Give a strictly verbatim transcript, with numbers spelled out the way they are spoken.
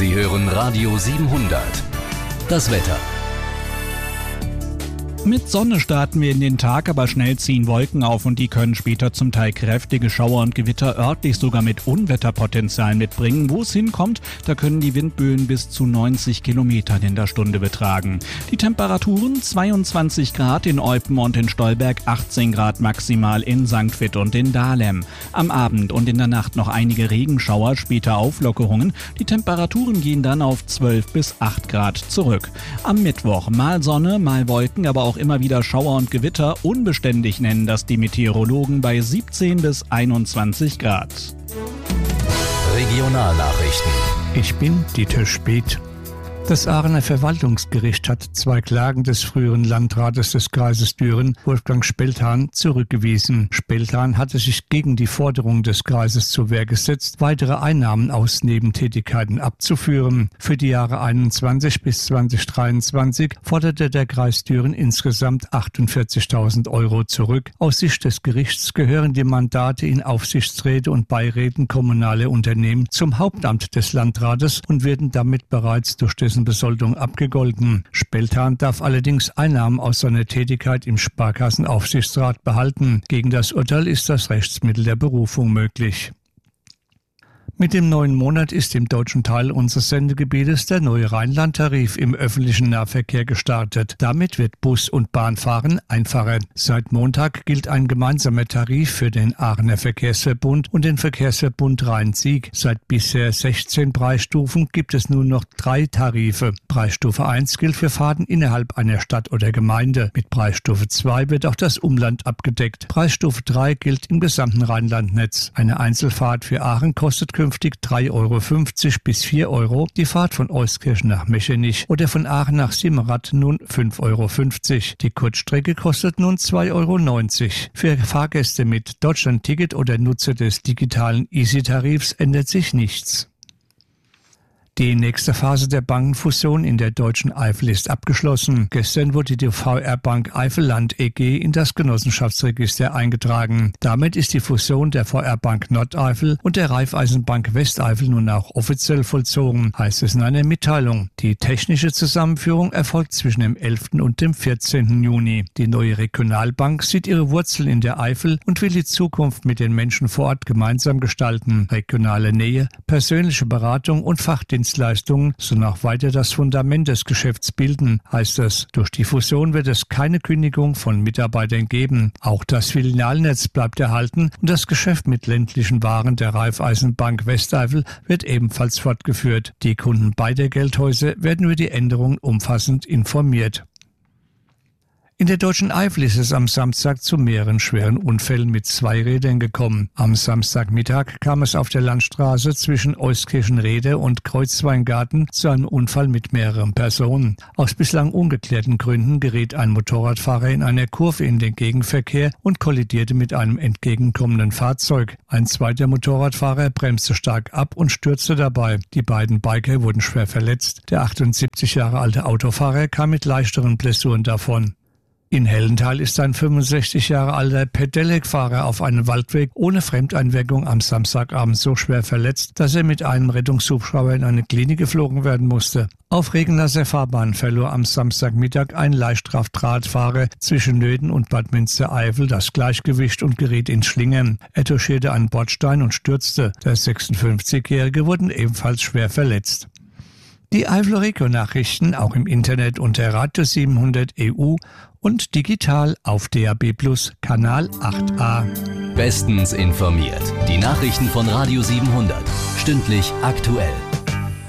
Sie hören Radio siebenhundert. Das Wetter. Mit Sonne starten wir in den Tag, aber schnell ziehen Wolken auf und die können später zum Teil kräftige Schauer und Gewitter örtlich sogar mit Unwetterpotenzial mitbringen. Wo es hinkommt, da können die Windböen bis zu neunzig Kilometern in der Stunde betragen. Die Temperaturen zweiundzwanzig Grad in Eupen und in Stolberg, achtzehn Grad maximal in Sankt Vith und in Dahlem. Am Abend und in der Nacht noch einige Regenschauer, später Auflockerungen. Die Temperaturen gehen dann auf zwölf bis acht Grad zurück. Am Mittwoch mal Sonne, mal Wolken, aber auch Auch immer wieder Schauer und Gewitter. Unbeständig nennen das die Meteorologen bei siebzehn bis einundzwanzig Grad. Regionalnachrichten. Ich bin Dieter Speth. Das Aachener Verwaltungsgericht hat zwei Klagen des früheren Landrates des Kreises Düren, Wolfgang Speltan, zurückgewiesen. Speltan hatte sich gegen die Forderung des Kreises zur Wehr gesetzt, weitere Einnahmen aus Nebentätigkeiten abzuführen. Für die Jahre einundzwanzig bis zweitausenddreiundzwanzig forderte der Kreis Düren insgesamt achtundvierzigtausend Euro zurück. Aus Sicht des Gerichts gehören die Mandate in Aufsichtsräte und Beiräten kommunaler Unternehmen zum Hauptamt des Landrates und werden damit bereits durch dessen Besoldung abgegolten. Speltan darf allerdings Einnahmen aus seiner Tätigkeit im Sparkassenaufsichtsrat behalten. Gegen das Urteil ist das Rechtsmittel der Berufung möglich. Mit dem neuen Monat ist im deutschen Teil unseres Sendegebietes der neue Rheinland-Tarif im öffentlichen Nahverkehr gestartet. Damit wird Bus- und Bahnfahren einfacher. Seit Montag gilt ein gemeinsamer Tarif für den Aachener Verkehrsverbund und den Verkehrsverbund Rhein-Sieg. Seit bisher sechzehn Preisstufen gibt es nun noch drei Tarife. Preisstufe eins gilt für Fahrten innerhalb einer Stadt oder Gemeinde. Mit Preisstufe zwei wird auch das Umland abgedeckt. Preisstufe drei gilt im gesamten Rheinlandnetz. Eine Einzelfahrt für Aachen kostet künftig drei Euro fünfzig bis vier Euro, die Fahrt von Euskirchen nach Mechenich oder von Aachen nach Simmerath nun fünf Euro fünfzig. Die Kurzstrecke kostet nun zwei Euro neunzig. Für Fahrgäste mit Deutschland-Ticket oder Nutzer des digitalen Easy-Tarifs ändert sich nichts. Die nächste Phase der Bankenfusion in der deutschen Eifel ist abgeschlossen. Gestern wurde die V R Bank Eifelland E G in das Genossenschaftsregister eingetragen. Damit ist die Fusion der V R Bank Nordeifel und der Raiffeisenbank Westeifel nun auch offiziell vollzogen, heißt es in einer Mitteilung. Die technische Zusammenführung erfolgt zwischen dem elften und dem vierzehnten Juni. Die neue Regionalbank sieht ihre Wurzeln in der Eifel und will die Zukunft mit den Menschen vor Ort gemeinsam gestalten. Regionale Nähe, persönliche Beratung und Fachdienstleistungen Dienstleistungen sollen auch weiter das Fundament des Geschäfts bilden, heißt es. Durch die Fusion wird es keine Kündigung von Mitarbeitern geben. Auch das Filialnetz bleibt erhalten und das Geschäft mit ländlichen Waren der Raiffeisenbank Westeifel wird ebenfalls fortgeführt. Die Kunden beider Geldhäuser werden über die Änderungen umfassend informiert. In der deutschen Eifel ist es am Samstag zu mehreren schweren Unfällen mit Zweirädern gekommen. Am Samstagmittag kam es auf der Landstraße zwischen Euskirchen-Rehde und Kreuzweingarten zu einem Unfall mit mehreren Personen. Aus bislang ungeklärten Gründen geriet ein Motorradfahrer in einer Kurve in den Gegenverkehr und kollidierte mit einem entgegenkommenden Fahrzeug. Ein zweiter Motorradfahrer bremste stark ab und stürzte dabei. Die beiden Biker wurden schwer verletzt. Der achtundsiebzig Jahre alte Autofahrer kam mit leichteren Blessuren davon. In Hellenthal ist ein fünfundsechzig Jahre alter Pedelec-Fahrer auf einem Waldweg ohne Fremdeinwirkung am Samstagabend so schwer verletzt, dass er mit einem Rettungshubschrauber in eine Klinik geflogen werden musste. Auf Regennasser Fahrbahn verlor am Samstagmittag ein Leichtkraftradfahrer zwischen Nöthen und Bad Münstereifel das Gleichgewicht und geriet ins Schlingern. Er touchierte einen Bordstein und stürzte. Der sechsundfünfzigjährige wurde ebenfalls schwer verletzt. Die Eifler Region-Nachrichten auch im Internet unter Radio siebenhundert E U und digital auf D A B Plus Kanal acht a. Bestens informiert. Die Nachrichten von Radio siebenhundert. Stündlich aktuell.